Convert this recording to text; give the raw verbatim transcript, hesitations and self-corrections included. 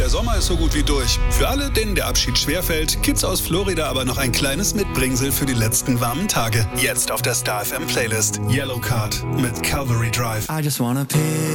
Der Sommer ist so gut wie durch. Für alle, denen der Abschied schwerfällt, gibt's aus Florida aber noch ein kleines Mitbringsel für die letzten warmen Tage. Jetzt auf der Star F M Playlist. Yellow Card mit Calvary Drive. I just wanna pick